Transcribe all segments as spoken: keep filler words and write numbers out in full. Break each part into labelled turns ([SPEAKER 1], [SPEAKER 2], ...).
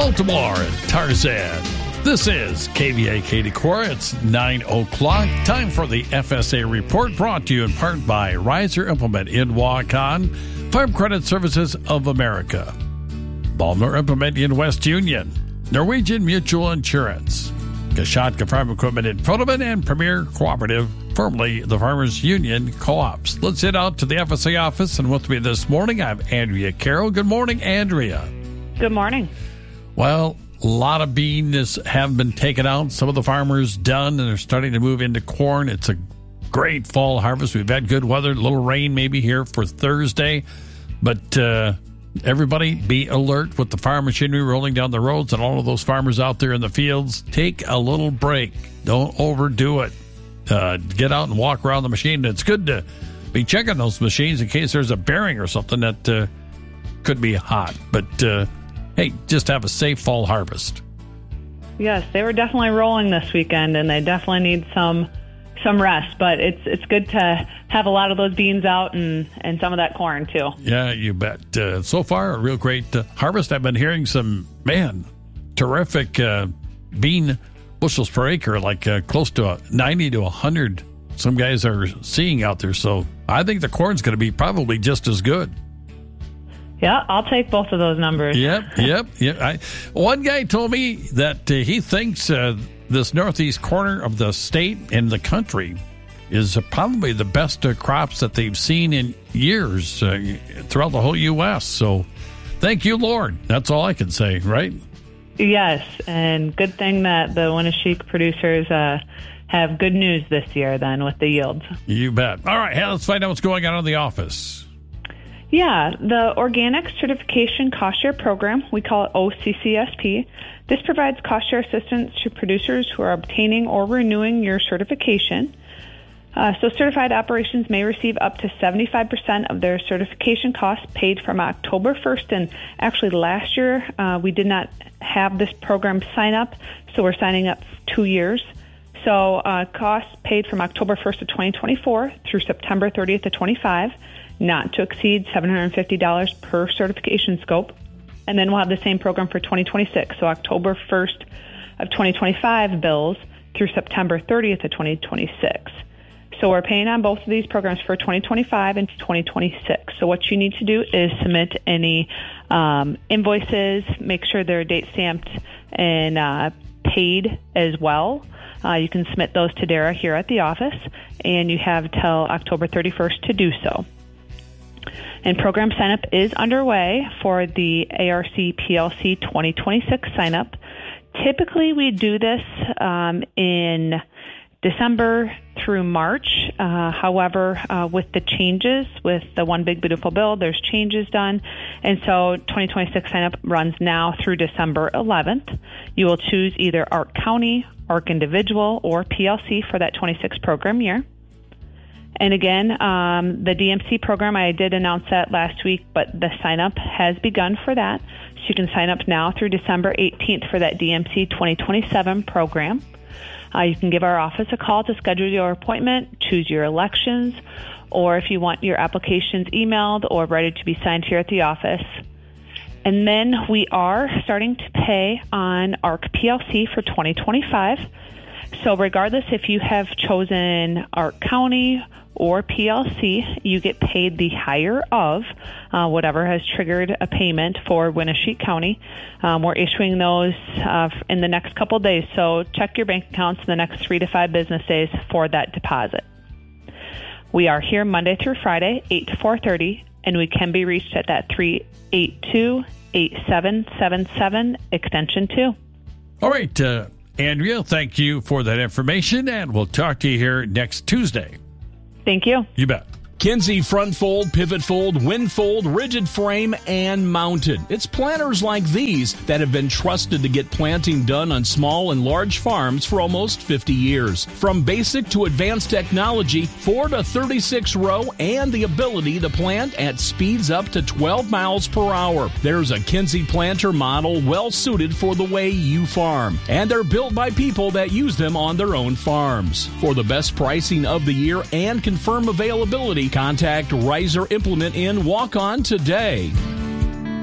[SPEAKER 1] Baltimore and Tarzan. This is K V A Katy Corps. It's nine o'clock. Time for the F S A report, brought to you in part by Riser Implement in Waukon, Farm Credit Services of America, Balmer Implement in West Union, Norwegian Mutual Insurance, Kashatka Farm Equipment in Protoman, and Premier Cooperative, formerly the Farmers Union Co-ops. Let's head out to the F S A office, and with me this morning, I have Andrea Carroll. Good morning, Andrea.
[SPEAKER 2] Good morning.
[SPEAKER 1] Well, a lot of beans have been taken out. Some of the farmers done, and they're starting to move into corn. It's a great fall harvest. We've had good weather, a little rain maybe here for Thursday, but uh, everybody be alert with the farm machinery rolling down the roads, and all of those farmers out there in the fields. Take a little break. Don't overdo it. Uh, get out and walk around the machine. It's good to be checking those machines in case there's a bearing or something that uh, could be hot. But uh, hey, just have a safe fall harvest.
[SPEAKER 2] Yes, they were definitely rolling this weekend, and they definitely need some some rest. But it's it's good to have a lot of those beans out and, and some of that corn, too.
[SPEAKER 1] Yeah, you bet. Uh, so far, a real great uh, harvest. I've been hearing some, man, terrific uh, bean bushels per acre, like uh, close to ninety to one hundred some guys are seeing out there. So I think the corn's going to be probably just as good.
[SPEAKER 2] Yeah, I'll take both of those numbers.
[SPEAKER 1] Yep, yep, yep. I, one guy told me that uh, he thinks uh, this northeast corner of the state and the country is uh, probably the best uh, crops that they've seen in years uh, throughout the whole U S. So thank you, Lord. That's all I can say, right?
[SPEAKER 2] Yes, and good thing that the Winneshiek producers uh, have good news this year then with the yields.
[SPEAKER 1] You bet. All right, hey, let's find out what's going on in the office.
[SPEAKER 2] Yeah, the Organic Certification Cost Share Program, we call it O C C S P. This provides cost share assistance to producers who are obtaining or renewing your certification. Uh, so certified operations may receive up to seventy-five percent of their certification costs paid from October first. And actually last year, uh, we did not have this program sign up, so we're signing up two years. So uh, costs paid from October first of twenty twenty-four through September thirtieth of twenty-five, not to exceed seven hundred fifty dollars per certification scope. And then we'll have the same program for twenty twenty-six. So October first of twenty twenty-five bills through September thirtieth of twenty twenty-six. So we're paying on both of these programs for twenty twenty-five and twenty twenty-six. So what you need to do is submit any um, invoices, make sure they're date stamped and uh, paid as well. Uh, you can submit those to Dara here at the office, and you have till October thirty-first to do so. And program sign-up is underway for the A R C P L C twenty twenty-six sign-up. Typically, we do this um, in December through March. Uh, however, uh, with the changes, with the One Big Beautiful Bill, there's changes done. And so twenty twenty-six sign-up runs now through December eleventh. You will choose either A R C County, A R C Individual, or P L C for that twenty-six program year. And again, um, the D M C program, I did announce that last week, but the sign-up has begun for that. So you can sign up now through December eighteenth for that D M C twenty twenty-seven program. Uh, you can give our office a call to schedule your appointment, choose your elections, or if you want your applications emailed or ready to be signed here at the office. And then we are starting to pay on A R C P L C for twenty twenty-five. So regardless if you have chosen A R C County or P L C, you get paid the higher of uh, whatever has triggered a payment for Winneshiek County. Um, we're issuing those uh, in the next couple of days, so check your bank accounts in the next three to five business days for that deposit. We are here Monday through Friday, eight to four thirty, and we can be reached at that three eight two, eight seven seven seven, extension two.
[SPEAKER 1] All right, uh, Andrea, thank you for that information, and we'll talk to you here next Tuesday.
[SPEAKER 2] Thank you.
[SPEAKER 1] You bet.
[SPEAKER 3] Kinze front fold, pivot fold, wind fold, rigid frame, and mounted. It's planters like these that have been trusted to get planting done on small and large farms for almost fifty years. From basic to advanced technology, four to thirty-six row, and the ability to plant at speeds up to twelve miles per hour. There's a Kinze planter model well suited for the way you farm. And they're built by people that use them on their own farms. For the best pricing of the year and confirm availability, contact Riser Implement in Waukon today.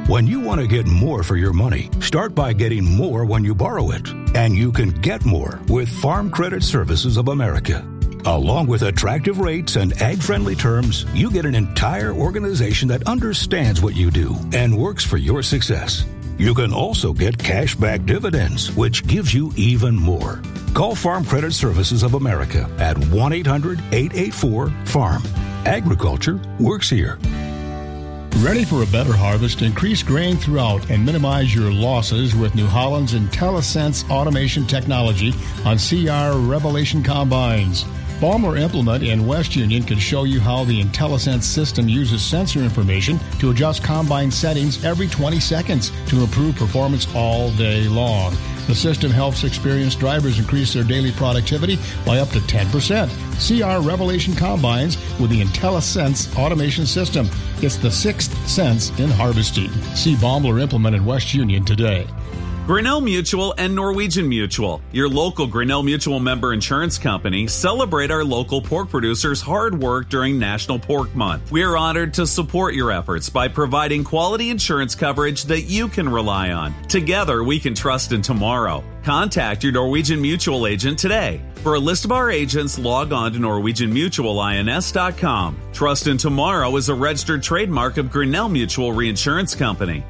[SPEAKER 4] When you want to get more for your money, start by getting more when you borrow it. And you can get more with Farm Credit Services of America. Along with attractive rates and ag-friendly terms, you get an entire organization that understands what you do and works for your success. You can also get cashback dividends, which gives you even more. Call Farm Credit Services of America at one eight hundred eight eight four farm. Agriculture works here.
[SPEAKER 5] Ready for a better harvest? Increase grain throughout and minimize your losses with New Holland's IntelliSense automation technology on C R Revelation combines. Baumler Implement in West Union can show you how the IntelliSense system uses sensor information to adjust combine settings every twenty seconds to improve performance all day long. The system helps experienced drivers increase their daily productivity by up to ten percent. C R Revelation combines with the IntelliSense automation system. It's the sixth sense in harvesting. See Baumler Implement in West Union today.
[SPEAKER 6] Grinnell Mutual and Norwegian Mutual, your local Grinnell Mutual member insurance company, celebrate our local pork producers' hard work during National Pork Month. We are honored to support your efforts by providing quality insurance coverage that you can rely on. Together, we can trust in tomorrow. Contact your Norwegian Mutual agent today. For a list of our agents, log on to norwegian mutual ins dot com. Trust in Tomorrow is a registered trademark of Grinnell Mutual Reinsurance Company.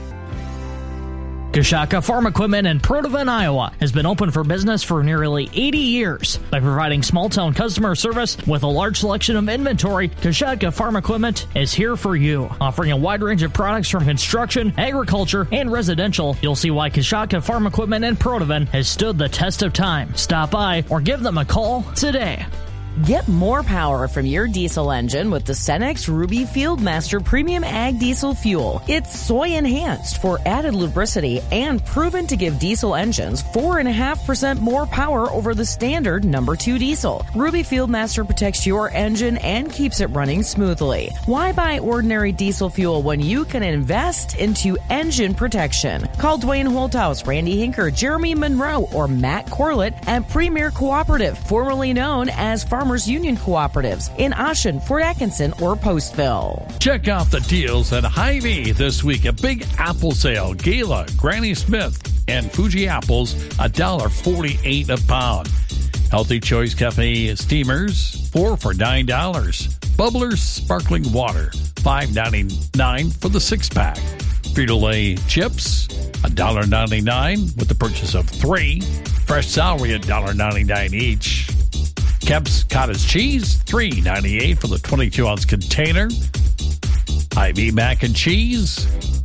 [SPEAKER 7] Kashaka Farm Equipment in Protivin, Iowa has been open for business for nearly eighty years. By providing small-town customer service with a large selection of inventory, Kashaka Farm Equipment is here for you. Offering a wide range of products from construction, agriculture, and residential, you'll see why Kashaka Farm Equipment in Protivin has stood the test of time. Stop by or give them a call today.
[SPEAKER 8] Get more power from your diesel engine with the Cenex Ruby Fieldmaster Premium Ag Diesel Fuel. It's soy-enhanced for added lubricity and proven to give diesel engines four point five percent more power over the standard number two diesel. Ruby Fieldmaster protects your engine and keeps it running smoothly. Why buy ordinary diesel fuel when you can invest into engine protection? Call Dwayne Holthouse, Randy Hinker, Jeremy Monroe, or Matt Corlett at Premier Cooperative, formerly known as Farmers Union Cooperatives in Ashen, Fort Atkinson, or Postville.
[SPEAKER 1] Check out the deals at Hy-Vee this week. A big apple sale. Gala, Granny Smith, and Fuji apples, one dollar forty-eight a pound. Healthy Choice Cafe steamers, four for nine dollars. Bubblers sparkling water, five ninety-nine for the six-pack. Frito-Lay chips, one dollar ninety-nine with the purchase of three. Fresh celery, one dollar ninety-nine each. Kemp's Cottage Cheese, three ninety-eight for the twenty-two ounce container. Hy-Vee Mac and Cheese,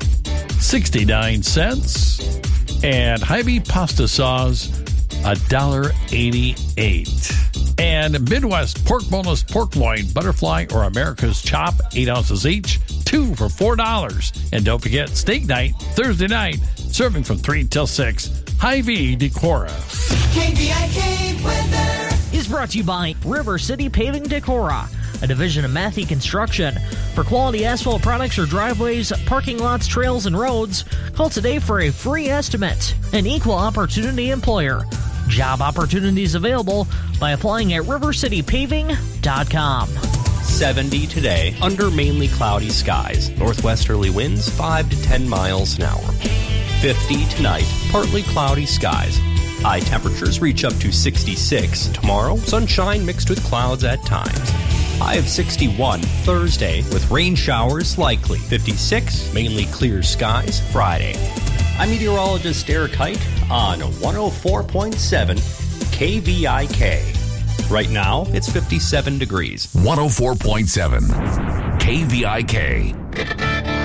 [SPEAKER 1] sixty-nine cents. And Hy-Vee Pasta Sauce, one dollar eighty-eight. And Midwest Pork Boneless Pork Loin, Butterfly, or America's Chop, eight ounces each, two for four dollars. And don't forget, Steak Night, Thursday night, serving from three till six. Hy-Vee Decorah.
[SPEAKER 9] K V I K weather
[SPEAKER 7] is brought to you by River City Paving Decorah, a division of Matthey Construction. For quality asphalt products or driveways, parking lots, trails, and roads, call today for a free estimate. An equal opportunity employer. Job opportunities available by applying at river city paving dot com.
[SPEAKER 10] seventy today, under mainly cloudy skies. Northwesterly winds five to ten miles an hour. fifty tonight, partly cloudy skies. High temperatures reach up to sixty-six. Tomorrow, sunshine mixed with clouds at times. High of sixty-one Thursday with rain showers likely. fifty-six, mainly clear skies Friday. I'm meteorologist Eric Height on one oh four point seven K V I K. Right now, it's fifty-seven degrees.
[SPEAKER 11] one oh four point seven K V I K.